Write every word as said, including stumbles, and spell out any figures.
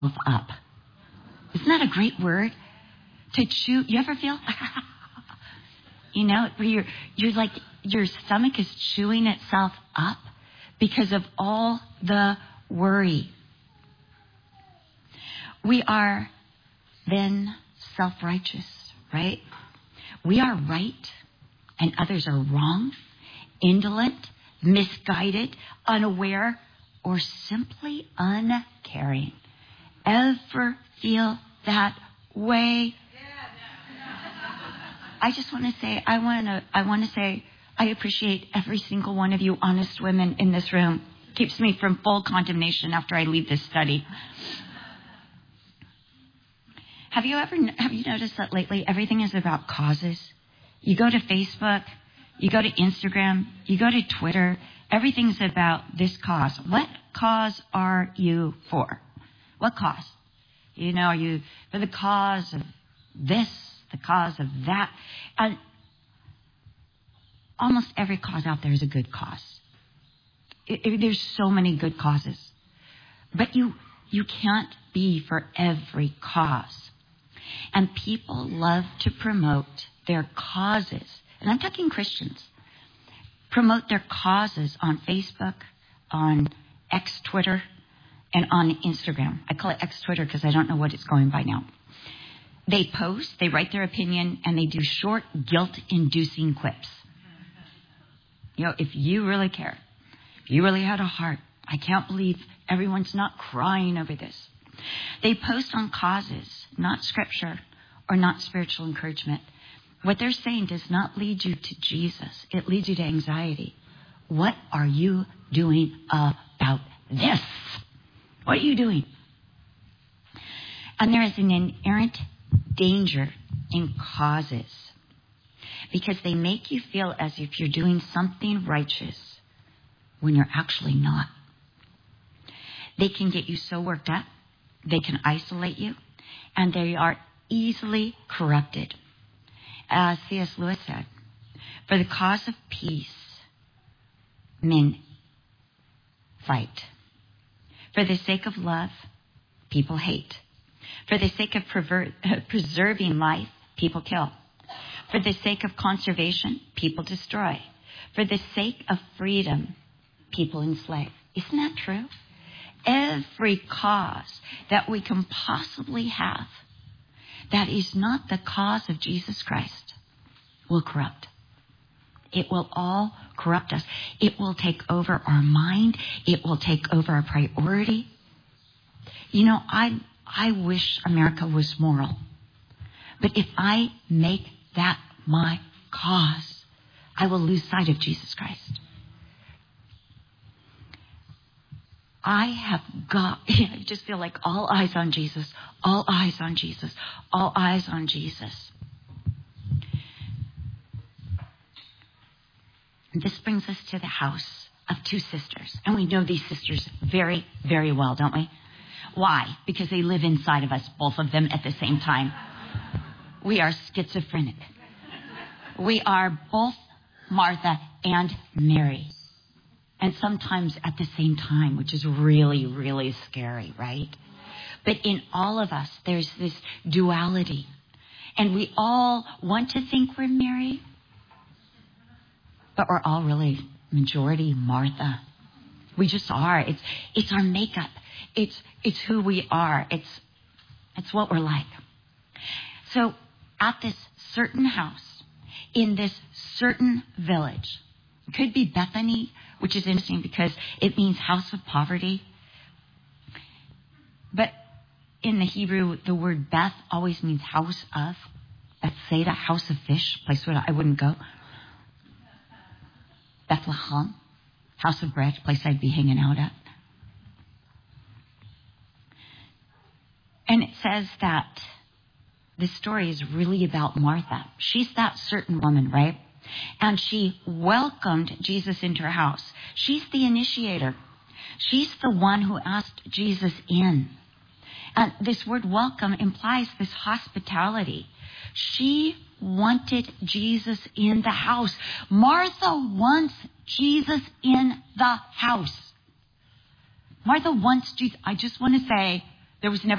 up. Isn't that a great word? To chew. You ever feel, you know, where you're, you're like, your stomach is chewing itself up because of all the worry. We are then self-righteous, right? We are right and others are wrong, indolent, misguided, unaware, or simply uncaring. Ever feel that way? I just want to say, I want to, I want to say, I appreciate every single one of you honest women in this room. Keeps me from full condemnation after I leave this study. Have you ever, have you noticed that lately everything is about causes? You go to Facebook, you go to Instagram, you go to Twitter, everything's about this cause. What cause are you for? What cause? You know, are you for the cause of this, the cause of that? And almost every cause out there is a good cause. It, it, there's so many good causes. But you, you can't be for every cause. And people love to promote their causes. And I'm talking Christians. Promote their causes on Facebook, on X Twitter, and on Instagram. I call it X Twitter because I don't know what it's going by now. They post, they write their opinion, and they do short, guilt-inducing quips. You know, if you really care, if you really had a heart, I can't believe everyone's not crying over this. They post on causes, not scripture or not spiritual encouragement. What they're saying does not lead you to Jesus. It leads you to anxiety. What are you doing about this? What are you doing? And there is an inherent danger in causes because they make you feel as if you're doing something righteous when you're actually not. They can get you so worked up. They can isolate you, and they are easily corrupted. As C S Lewis said, for the cause of peace, men fight. For the sake of love, people hate. For the sake of perver- preserving life, people kill. For the sake of conservation, people destroy. For the sake of freedom, people enslave. Isn't that true? Every cause that we can possibly have that is not the cause of Jesus Christ will corrupt. It will all corrupt us. It will take over our mind. It will take over our priority. You know, I I wish America was moral. But if I make that my cause, I will lose sight of Jesus Christ. I have got, I just feel like all eyes on Jesus, all eyes on Jesus, all eyes on Jesus. And this brings us to the house of two sisters. And we know these sisters very, very well, don't we? Why? Because they live inside of us, both of them at the same time. We are schizophrenic. We are both Martha and Mary. And sometimes at the same time, which is really, really scary, right? But in all of us, there's this duality. And we all want to think we're Mary, but we're all really majority Martha. We just are. It's it's our makeup. It's it's who we are. It's it's what we're like. So at this certain house, in this certain village, it could be Bethany, which is interesting because it means house of poverty. But in the Hebrew, the word Beth always means house of. Bethsaida, house of fish, place where I wouldn't go. Bethlehem, house of bread, place I'd be hanging out at. And it says that this story is really about Martha. She's that certain woman, right? And she welcomed Jesus into her house. She's the initiator. She's the one who asked Jesus in. And this word welcome implies this hospitality. She wanted Jesus in the house. Martha wants Jesus in the house. Martha wants Jesus. I just want to say, there was never